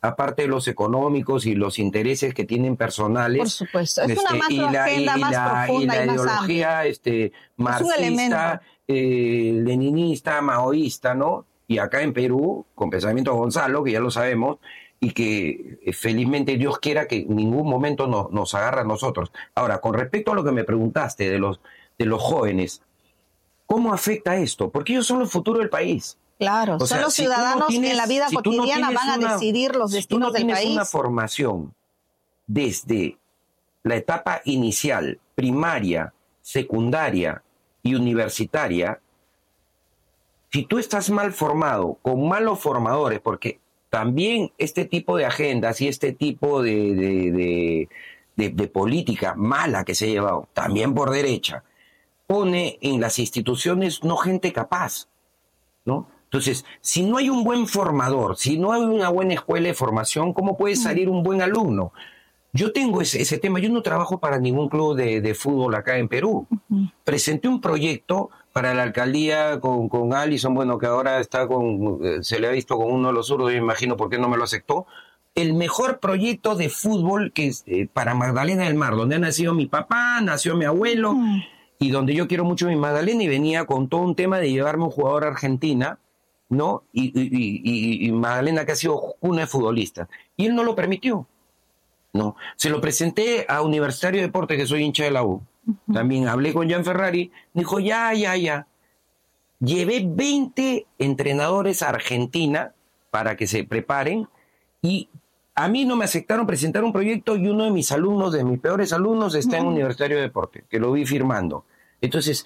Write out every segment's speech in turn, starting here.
aparte de los económicos y los intereses que tienen personales. Por supuesto, es una agenda más profunda y más ideología marxista, leninista, maoísta, ¿no? Y acá en Perú, con pensamiento Gonzalo, que ya lo sabemos, y que felizmente Dios quiera que en ningún momento nos agarre a nosotros. Ahora, con respecto a lo que me preguntaste de los jóvenes, ¿cómo afecta esto? Porque ellos son el futuro del país. Claro, son los ciudadanos que en la vida cotidiana van a decidir los destinos del país. Si tú no tienes una formación desde la etapa inicial, primaria, secundaria y universitaria, si tú estás mal formado, con malos formadores, porque también este tipo de agendas y este tipo de política mala que se ha llevado, también por derecha, pone en las instituciones no gente capaz, ¿no? Entonces, si no hay un buen formador, si no hay una buena escuela de formación, ¿cómo puede salir un buen alumno? Yo tengo ese tema. Yo no trabajo para ningún club de fútbol acá en Perú. Presenté un proyecto para la alcaldía con Alison, bueno, que ahora está se le ha visto con uno de los zurdos, yo me imagino por qué no me lo aceptó. El mejor proyecto de fútbol que es para Magdalena del Mar, donde ha nacido mi papá, nació mi abuelo, y donde yo quiero mucho a mi Magdalena, y venía con todo un tema de llevarme un jugador a Argentina, ¿no? Y Magdalena, que ha sido una de futbolistas, y él no lo permitió, ¿no? Se lo presenté a Universitario de Deportes, que soy hincha de la U. También hablé con Jan Ferrari, me dijo, ya. Llevé 20 entrenadores a Argentina para que se preparen, y a mí no me aceptaron presentar un proyecto, y uno de mis alumnos, de mis peores alumnos, está en Universitario de Deportes, que lo vi firmando. Entonces,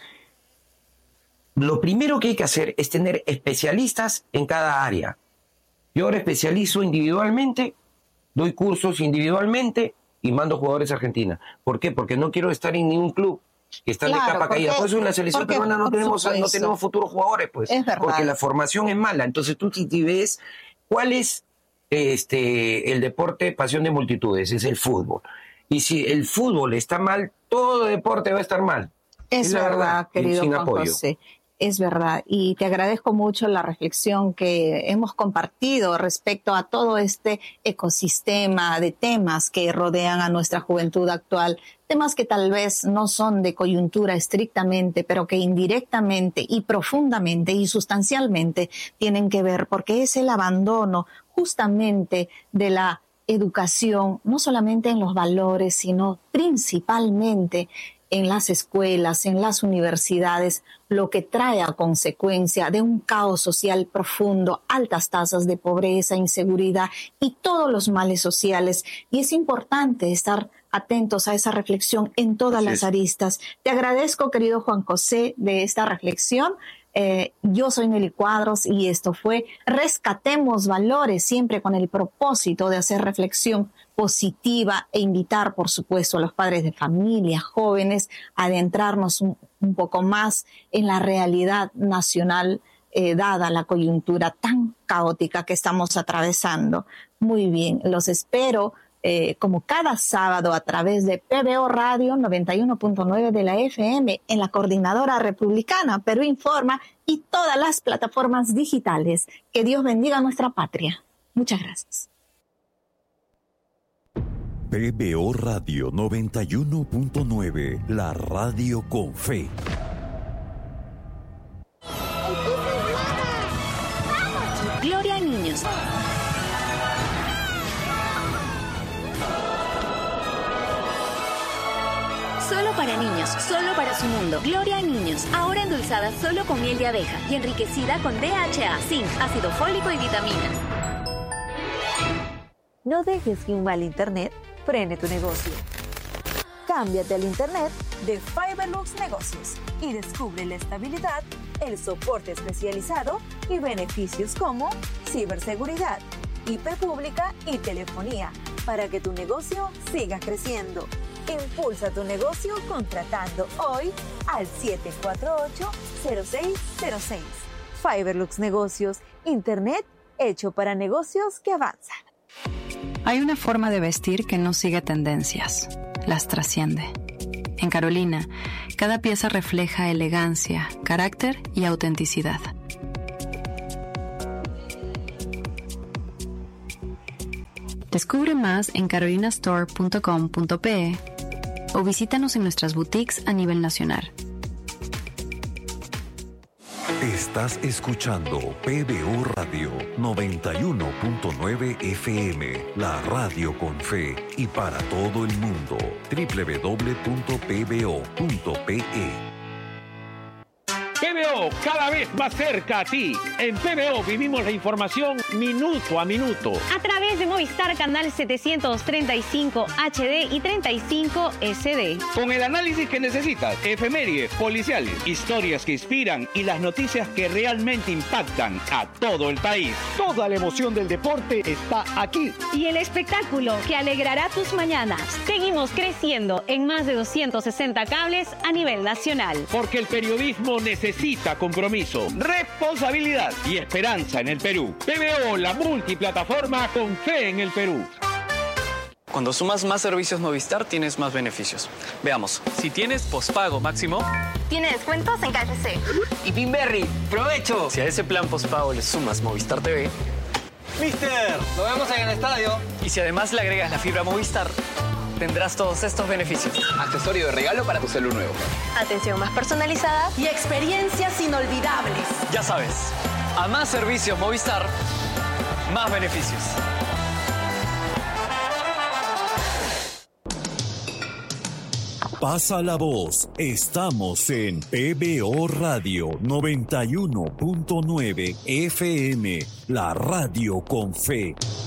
lo primero que hay que hacer es tener especialistas en cada área. Yo ahora especializo individualmente, doy cursos individualmente y mando jugadores a Argentina. ¿Por qué? Porque no quiero estar en ningún club que está de capa caída. Por eso en la selección peruana no tenemos futuros jugadores, pues. Es verdad. Porque la formación es mala. Entonces tú si ves cuál es el deporte pasión de multitudes, es el fútbol. Y si el fútbol está mal, todo deporte va a estar mal. Es la verdad, querido sin Juan apoyo. José. Es verdad, y te agradezco mucho la reflexión que hemos compartido respecto a todo este ecosistema de temas que rodean a nuestra juventud actual, temas que tal vez no son de coyuntura estrictamente, pero que indirectamente y profundamente y sustancialmente tienen que ver, porque es el abandono justamente de la educación, no solamente en los valores, sino principalmente en las escuelas, en las universidades, lo que trae a consecuencia de un caos social profundo, altas tasas de pobreza, inseguridad y todos los males sociales. Y es importante estar atentos a esa reflexión en todas las aristas. Te agradezco, querido Juan José, de esta reflexión. Yo soy Nelly Cuadros y esto fue Rescatemos Valores, siempre con el propósito de hacer reflexión positiva e invitar, por supuesto, a los padres de familia, jóvenes, a adentrarnos un poco más en la realidad nacional, dada la coyuntura tan caótica que estamos atravesando. Muy bien, los espero como cada sábado a través de PBO Radio 91.9 de la FM en la Coordinadora Republicana Perú Informa y todas las plataformas digitales. Que Dios bendiga a nuestra patria. Muchas gracias. PBO Radio 91.9, la radio con fe. Gloria a niños. Solo para niños, solo para su mundo. Gloria a niños, ahora endulzada solo con miel de abeja y enriquecida con DHA, zinc, ácido fólico y vitaminas. No dejes que un mal internet frene tu negocio. Cámbiate al internet de Fiberlux Negocios y descubre la estabilidad, el soporte especializado y beneficios como ciberseguridad, IP pública y telefonía para que tu negocio siga creciendo. Impulsa tu negocio contratando hoy al 748-0606. Fiberlux Negocios, internet hecho para negocios que avanzan. Hay una forma de vestir que no sigue tendencias, las trasciende. En Carolina, cada pieza refleja elegancia, carácter y autenticidad. Descubre más en carolinastore.com.pe o visítanos en nuestras boutiques a nivel nacional. Estás escuchando PBO Radio 91.9 FM, la radio con fe y para todo el mundo. www.pbo.pe. PBO, cada vez más cerca a ti. En PBO vivimos la información minuto a minuto. A través de Movistar Canal 735 HD y 35 SD. Con el análisis que necesitas, efemérides, policiales, historias que inspiran y las noticias que realmente impactan a todo el país. Toda la emoción del deporte está aquí. Y el espectáculo que alegrará tus mañanas. Seguimos creciendo en más de 260 cables a nivel nacional. Porque el periodismo necesita compromiso, responsabilidad y esperanza en el Perú. PBO, la multiplataforma con fe en el Perú. Cuando sumas más servicios Movistar, tienes más beneficios. Veamos, si tienes pospago máximo, Tiene descuentos en KFC. Y Pinberry, ¡provecho! si a ese plan pospago le sumas Movistar TV, ¡Mister! ¡Nos vemos en el estadio! y si además le agregas la fibra Movistar, tendrás todos estos beneficios. Accesorio de regalo para tu celular nuevo. Atención más personalizada. Y experiencias inolvidables. Ya sabes, a más servicios Movistar, más beneficios. Pasa la voz, estamos en PBO Radio 91.9 FM, la radio con fe.